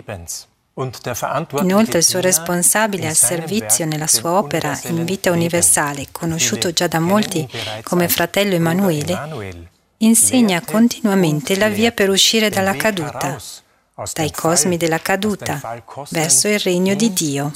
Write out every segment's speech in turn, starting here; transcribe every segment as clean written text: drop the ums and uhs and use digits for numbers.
Inoltre il suo responsabile al servizio nella sua opera in vita universale, conosciuto già da molti come fratello Emanuele, insegna continuamente la via per uscire dalla caduta, dai cosmi della caduta, verso il regno di Dio.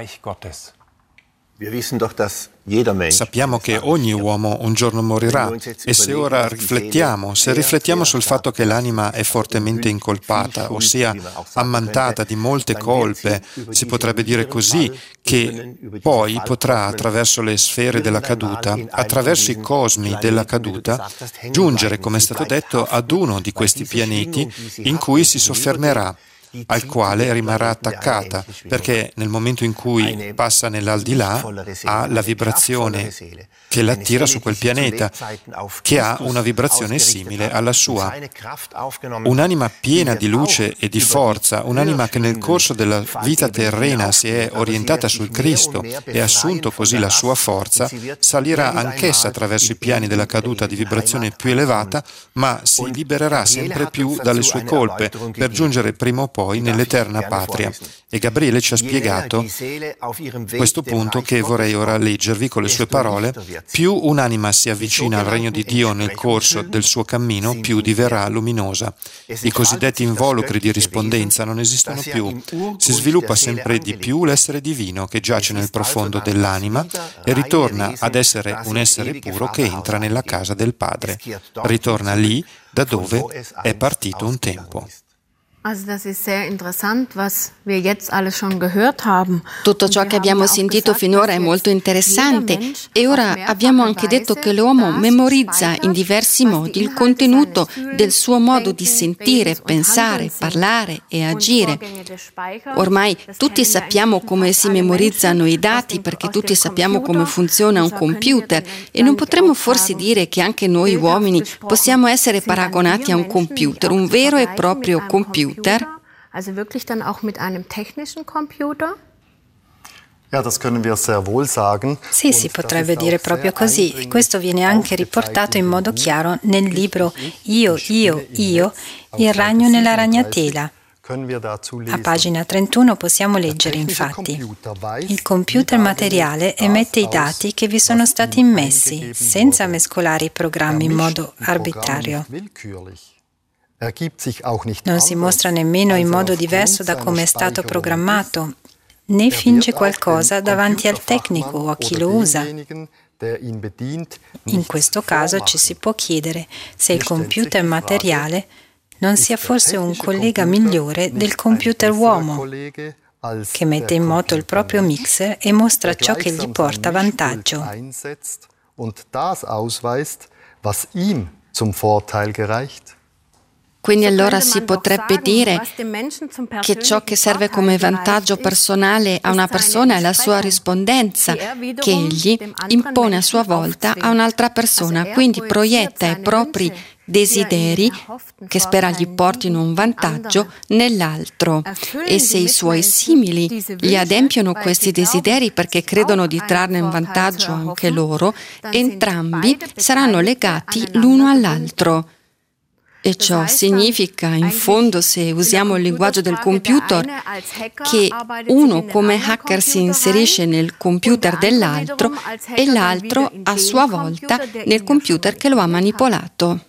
Sappiamo che ogni uomo un giorno morirà e se ora riflettiamo sul fatto che l'anima è fortemente incolpata, ossia ammantata di molte colpe, si potrebbe dire così, che poi potrà attraverso le sfere della caduta, attraverso i cosmi della caduta, giungere, come è stato detto, ad uno di questi pianeti in cui si soffermerà, al quale rimarrà attaccata, perché nel momento in cui passa nell'aldilà ha la vibrazione che l'attira su quel pianeta, che ha una vibrazione simile alla sua. Un'anima piena di luce e di forza, un'anima che nel corso della vita terrena si è orientata sul Cristo e ha assunto così la sua forza, salirà anch'essa attraverso i piani della caduta di vibrazione più elevata, ma si libererà sempre più dalle sue colpe per giungere prima o poi nell'eterna patria. E Gabriele ci ha spiegato questo punto che vorrei ora leggervi con le sue parole. Più un'anima si avvicina al regno di Dio nel corso del suo cammino, più diverrà luminosa. I cosiddetti involucri di rispondenza non esistono più. Si sviluppa sempre di più l'essere divino che giace nel profondo dell'anima e ritorna ad essere un essere puro che entra nella casa del Padre. Ritorna lì da dove è partito un tempo. Tutto ciò che abbiamo sentito finora è molto interessante e ora abbiamo anche detto che l'uomo memorizza in diversi modi il contenuto del suo modo di sentire, pensare, parlare e agire. Ormai tutti sappiamo come si memorizzano i dati perché tutti sappiamo come funziona un computer e non potremmo forse dire che anche noi uomini possiamo essere paragonati a un computer, un vero e proprio computer? Also wirklich dann auch mit einem technischen Computer? Sì, si potrebbe dire proprio così, e questo viene anche riportato in modo chiaro nel libro Io, il ragno nella ragnatela. A pagina 31 possiamo leggere infatti: il computer materiale emette i dati che vi sono stati immessi, senza mescolare i programmi in modo arbitrario. Non si mostra nemmeno in modo diverso da come è stato programmato, né finge qualcosa davanti al tecnico o a chi lo usa. In questo caso ci si può chiedere se il computer materiale non sia forse un collega migliore del computer uomo, che mette in moto il proprio mixer e mostra ciò che gli porta vantaggio. Quindi allora si potrebbe dire che ciò che serve come vantaggio personale a una persona è la sua rispondenza, che egli impone a sua volta a un'altra persona, quindi proietta i propri desideri, che spera gli portino un vantaggio, nell'altro. E se i suoi simili gli adempiono questi desideri perché credono di trarne un vantaggio anche loro, entrambi saranno legati l'uno all'altro. E ciò significa, in fondo, se usiamo il linguaggio del computer, che uno come hacker si inserisce nel computer dell'altro e l'altro a sua volta nel computer che lo ha manipolato.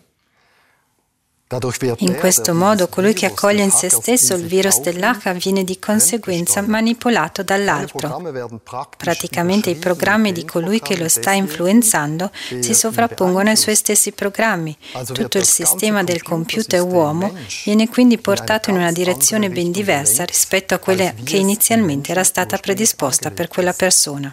In questo modo, colui che accoglie in se stesso il virus dell'H viene di conseguenza manipolato dall'altro. Praticamente i programmi di colui che lo sta influenzando si sovrappongono ai suoi stessi programmi. Tutto il sistema del computer uomo viene quindi portato in una direzione ben diversa rispetto a quella che inizialmente era stata predisposta per quella persona.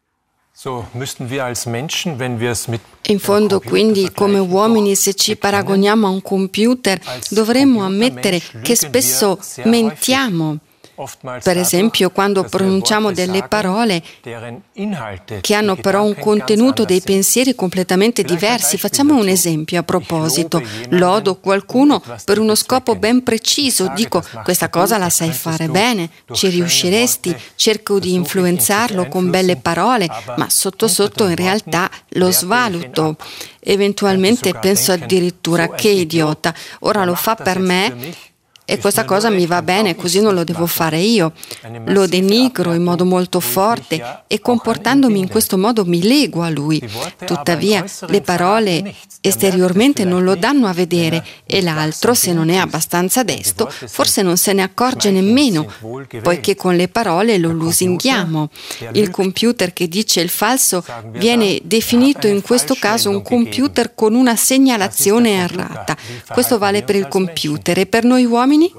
In fondo, quindi, come uomini, se ci paragoniamo a un computer, dovremmo ammettere che spesso mentiamo. Per esempio, quando pronunciamo delle parole che hanno però un contenuto dei pensieri completamente diversi. Facciamo un esempio a proposito. Lodo qualcuno per uno scopo ben preciso. Dico, questa cosa la sai fare bene, ci riusciresti. Cerco di influenzarlo con belle parole, ma sotto sotto in realtà lo svaluto. Eventualmente penso addirittura, che idiota, ora lo fa per me. e questa cosa mi va bene, così non lo devo fare io. Lo denigro in modo molto forte e comportandomi in questo modo mi lego a lui. Tuttavia le parole esteriormente non lo danno a vedere e l'altro, se non è abbastanza desto, forse non se ne accorge nemmeno, poiché con le parole lo lusinghiamo. Il computer che dice il falso viene definito in questo caso un computer con una segnalazione errata. Questo vale per il computer e per noi uomini?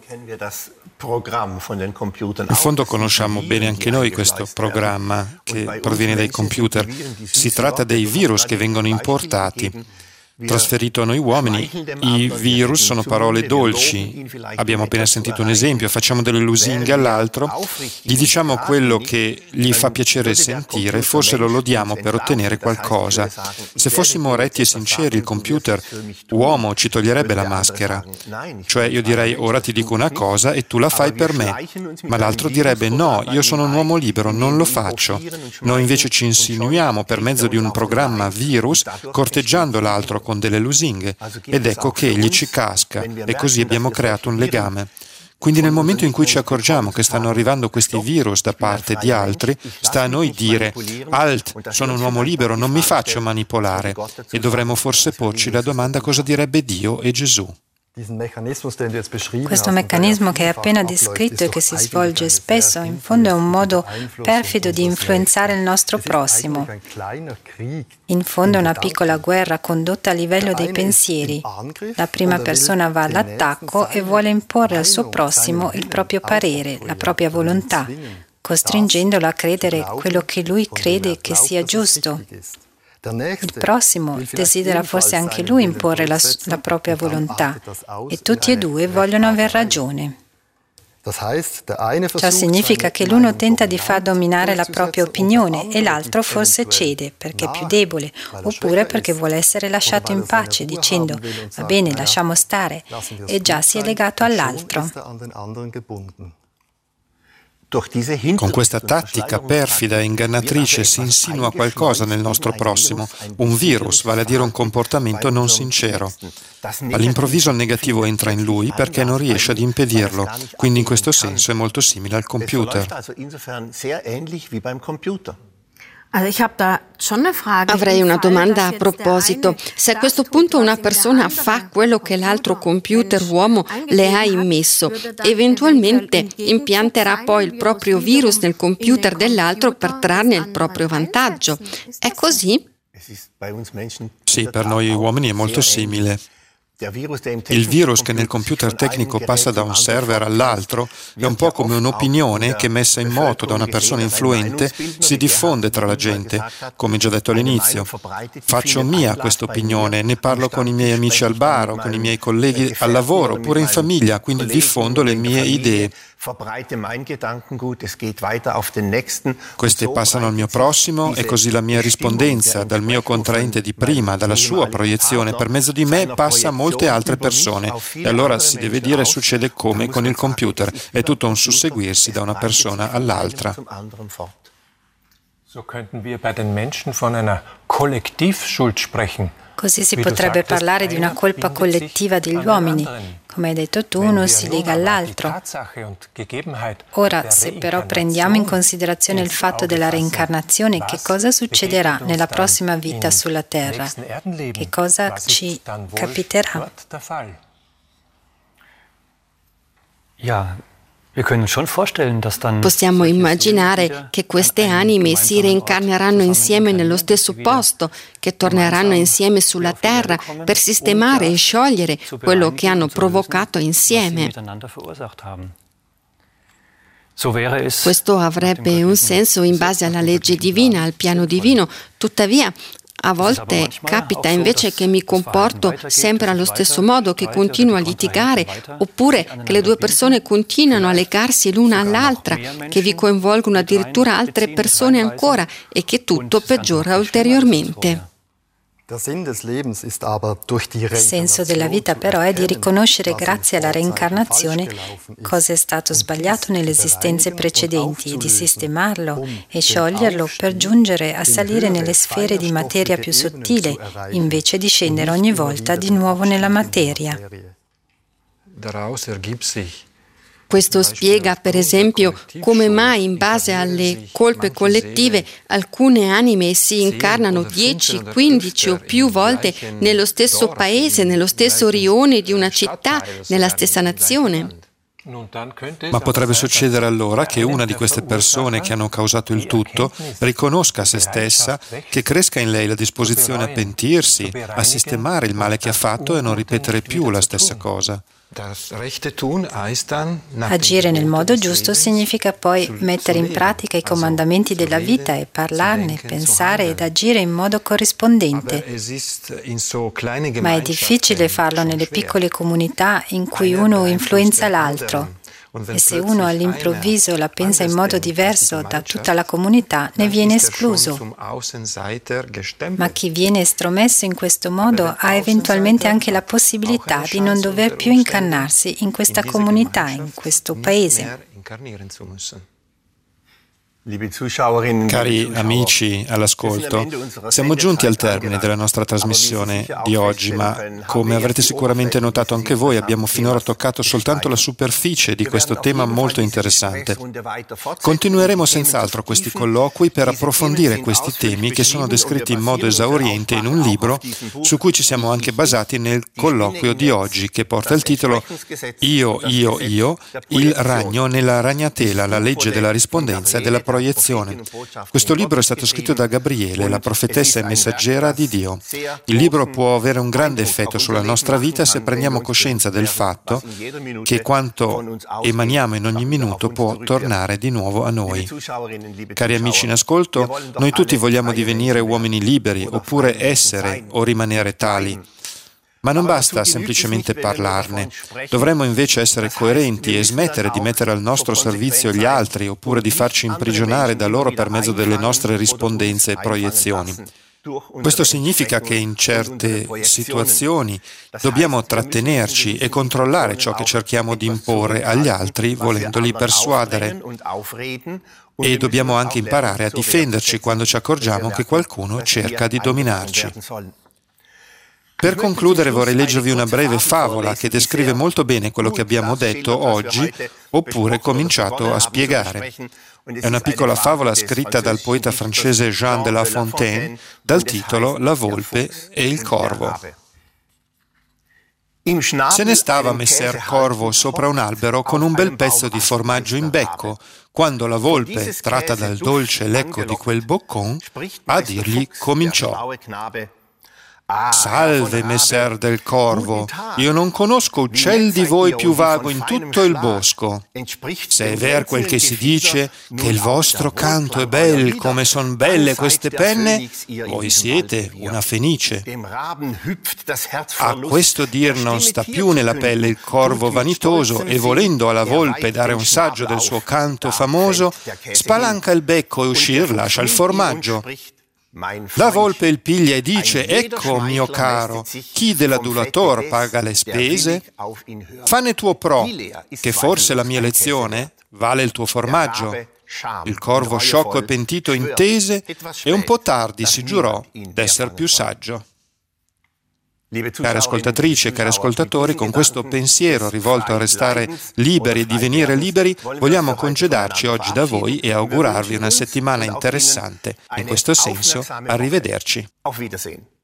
In fondo conosciamo bene anche noi questo programma che proviene dai computer. Si tratta dei virus che vengono importati. Trasferito a noi uomini, i virus sono parole dolci. Abbiamo appena sentito un esempio, facciamo delle lusinghe all'altro, gli diciamo quello che gli fa piacere sentire, forse lo lodiamo per ottenere qualcosa. Se fossimo retti e sinceri, il computer, uomo, ci toglierebbe la maschera. Cioè io direi ora ti dico una cosa e tu la fai per me, ma l'altro direbbe no, io sono un uomo libero, non lo faccio. Noi invece ci insinuiamo per mezzo di un programma virus, corteggiando l'altro con delle lusinghe, ed ecco che egli ci casca, e così abbiamo creato un legame. Quindi nel momento in cui ci accorgiamo che stanno arrivando questi virus da parte di altri, sta a noi dire «Alt, sono un uomo libero, non mi faccio manipolare», e dovremmo forse porci la domanda cosa direbbe Dio e Gesù. Questo meccanismo che hai appena descritto e che si svolge spesso, in fondo è un modo perfido di influenzare il nostro prossimo. In fondo è una piccola guerra condotta a livello dei pensieri. La prima persona va all'attacco e vuole imporre al suo prossimo il proprio parere, la propria volontà, costringendolo a credere quello che lui crede che sia giusto. Il prossimo desidera forse anche lui imporre la propria volontà e tutti e due vogliono aver ragione. Ciò significa che l'uno tenta di far dominare la propria opinione e l'altro forse cede perché è più debole oppure perché vuole essere lasciato in pace dicendo va bene, lasciamo stare, e già si è legato all'altro. Con questa tattica perfida e ingannatrice si insinua qualcosa nel nostro prossimo, un virus, vale a dire un comportamento non sincero. All'improvviso il negativo entra in lui perché non riesce ad impedirlo, quindi in questo senso è molto simile al computer. Avrei una domanda a proposito. Se a questo punto una persona fa quello che l'altro computer uomo le ha immesso, eventualmente impianterà poi il proprio virus nel computer dell'altro per trarne il proprio vantaggio. È così? Sì, per noi uomini è molto simile. Il virus che nel computer tecnico passa da un server all'altro è un po' come un'opinione che, messa in moto da una persona influente, si diffonde tra la gente, come già detto all'inizio. Faccio mia questa opinione, ne parlo con i miei amici al bar o con i miei colleghi al lavoro, oppure in famiglia, quindi diffondo le mie idee. Queste passano al mio prossimo e così la mia rispondenza dal mio contraente di prima, dalla sua proiezione, per mezzo di me passa a molte altre persone. E allora si deve dire succede come con il computer, è tutto un susseguirsi da una persona all'altra. So könnten wir bei den Menschen von einer Kollektivschuld sprechen. Così si potrebbe parlare di una colpa collettiva degli uomini. Come hai detto tu, uno si lega all'altro. Ora, se però prendiamo in considerazione il fatto della reincarnazione, che cosa succederà nella prossima vita sulla Terra? Che cosa ci capiterà? Possiamo immaginare che queste anime si reincarneranno insieme nello stesso posto, che torneranno insieme sulla terra per sistemare e sciogliere quello che hanno provocato insieme. Questo avrebbe un senso in base alla legge divina, al piano divino. Tuttavia, a volte capita invece che mi comporto sempre allo stesso modo, che continuo a litigare, oppure che le due persone continuano a legarsi l'una all'altra, che vi coinvolgono addirittura altre persone ancora e che tutto peggiora ulteriormente. Il senso della vita però è di riconoscere grazie alla reincarnazione cosa è stato sbagliato nelle esistenze precedenti e di sistemarlo e scioglierlo per giungere a salire nelle sfere di materia più sottile invece di scendere ogni volta di nuovo nella materia. Questo spiega, per esempio, come mai in base alle colpe collettive alcune anime si incarnano 10, 15 o più volte nello stesso paese, nello stesso rione di una città, nella stessa nazione. Ma potrebbe succedere allora che una di queste persone che hanno causato il tutto riconosca a se stessa, che cresca in lei la disposizione a pentirsi, a sistemare il male che ha fatto e a non ripetere più la stessa cosa. Agire nel modo giusto significa poi mettere in pratica i comandamenti della vita e parlarne, pensare ed agire in modo corrispondente. Ma è difficile farlo nelle piccole comunità in cui uno influenza l'altro. E se uno all'improvviso la pensa in modo diverso da tutta la comunità, ne viene escluso. Ma chi viene estromesso in questo modo ha eventualmente anche la possibilità di non dover più incannarsi in questa comunità, in questo paese. Cari amici all'ascolto, siamo giunti al termine della nostra trasmissione di oggi, ma come avrete sicuramente notato anche voi, abbiamo finora toccato soltanto la superficie di questo tema molto interessante. Continueremo senz'altro questi colloqui per approfondire questi temi che sono descritti in modo esauriente in un libro su cui ci siamo anche basati nel colloquio di oggi, che porta il titolo Io, il ragno nella ragnatela, la legge della rispondenza e della proiezione. Questo libro è stato scritto da Gabriele, la profetessa e messaggera di Dio. Il libro può avere un grande effetto sulla nostra vita se prendiamo coscienza del fatto che quanto emaniamo in ogni minuto può tornare di nuovo a noi. Cari amici in ascolto, noi tutti vogliamo divenire uomini liberi, oppure essere o rimanere tali. Ma non basta semplicemente parlarne, dovremmo invece essere coerenti e smettere di mettere al nostro servizio gli altri oppure di farci imprigionare da loro per mezzo delle nostre rispondenze e proiezioni. Questo significa che in certe situazioni dobbiamo trattenerci e controllare ciò che cerchiamo di imporre agli altri volendoli persuadere. E dobbiamo anche imparare a difenderci quando ci accorgiamo che qualcuno cerca di dominarci. Per concludere vorrei leggervi una breve favola che descrive molto bene quello che abbiamo detto oggi oppure cominciato a spiegare. È una piccola favola scritta dal poeta francese Jean de La Fontaine dal titolo La volpe e il corvo. Se ne stava messer Corvo sopra un albero con un bel pezzo di formaggio in becco, quando la volpe, tratta dal dolce lecco di quel boccon, a dirgli cominciò: «Salve, messer del corvo, io non conosco uccel di voi più vago in tutto il bosco. Se è ver quel che si dice, che il vostro canto è bel come son belle queste penne, voi siete una fenice». A questo dir non sta più nella pelle il corvo vanitoso e volendo alla volpe dare un saggio del suo canto famoso, spalanca il becco e uscir lascia il formaggio. La volpe il piglia e dice: «Ecco, mio caro, chi dell'adulator paga le spese? Fanne tuo pro, che forse la mia lezione vale il tuo formaggio». Il corvo sciocco e pentito intese e un po' tardi si giurò d'esser più saggio. Cari ascoltatrici e cari ascoltatori, con questo pensiero rivolto a restare liberi e divenire liberi, vogliamo congedarci oggi da voi e augurarvi una settimana interessante. In questo senso, arrivederci.